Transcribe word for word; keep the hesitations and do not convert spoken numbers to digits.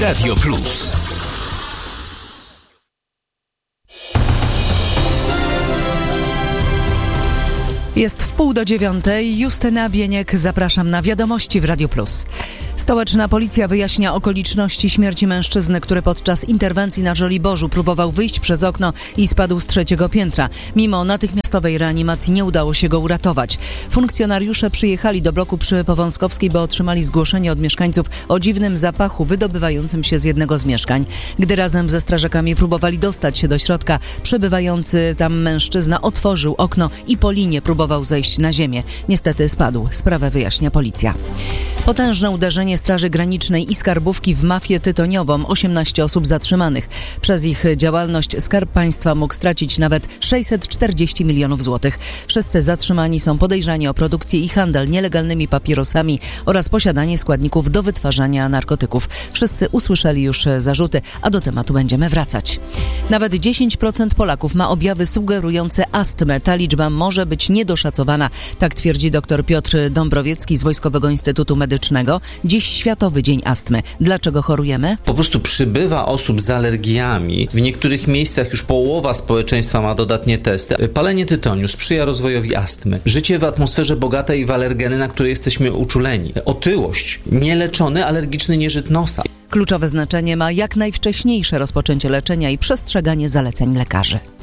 Radio Plus. Jest w pół do dziewiątej. Justyna Bieniek, zapraszam na Wiadomości w Radio Plus. Stołeczna policja wyjaśnia okoliczności śmierci mężczyzny, który podczas interwencji na Żoliborzu próbował wyjść przez okno i spadł z trzeciego piętra. Mimo natychmiastowej reanimacji nie udało się go uratować. Funkcjonariusze przyjechali do bloku przy Powązkowskiej, bo otrzymali zgłoszenie od mieszkańców o dziwnym zapachu wydobywającym się z jednego z mieszkań. Gdy razem ze strażakami próbowali dostać się do środka, przebywający tam mężczyzna otworzył okno i po linie próbował zejść na ziemię. Niestety spadł. Sprawę wyjaśnia policja. Potężne uderzenie Straży Granicznej i Skarbówki w mafię tytoniową. osiemnaście osób zatrzymanych. Przez ich działalność Skarb Państwa mógł stracić nawet sześćset czterdzieści milionów złotych. Wszyscy zatrzymani są podejrzani o produkcję i handel nielegalnymi papierosami oraz posiadanie składników do wytwarzania narkotyków. Wszyscy usłyszeli już zarzuty, a do tematu będziemy wracać. Nawet dziesięć procent Polaków ma objawy sugerujące astmę. Ta liczba może być niedoszacowana, tak twierdzi dr Piotr Dąbrowiecki z Wojskowego Instytutu Medycznego. Dziś Światowy Dzień Astmy. Dlaczego chorujemy? Po prostu przybywa osób z alergiami. W niektórych miejscach już połowa społeczeństwa ma dodatnie testy. Palenie tytoniu sprzyja rozwojowi astmy. Życie w atmosferze bogatej w alergeny, na które jesteśmy uczuleni. Otyłość. Nieleczony alergiczny nieżyt nosa. Kluczowe znaczenie ma jak najwcześniejsze rozpoczęcie leczenia i przestrzeganie zaleceń lekarzy.